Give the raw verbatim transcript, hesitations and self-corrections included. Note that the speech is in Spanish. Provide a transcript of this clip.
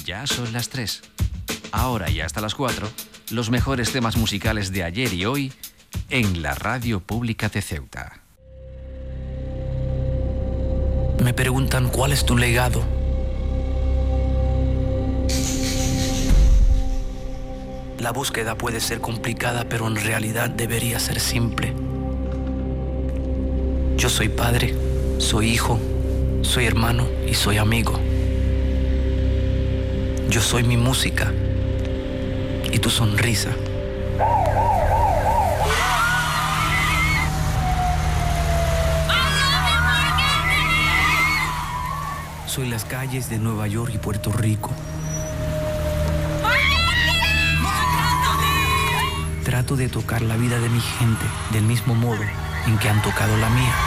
Ya son las tres. Ahora y hasta las cuatro, los mejores temas musicales de ayer y hoy en la Radio Pública de Ceuta. Me preguntan cuál es tu legado. La búsqueda puede ser complicada, pero en realidad debería ser simple. Yo soy padre, soy hijo, soy hermano y soy amigo. Yo soy mi música y tu sonrisa. Soy las calles de Nueva York y Puerto Rico. Trato de tocar la vida de mi gente del mismo modo en que han tocado la mía.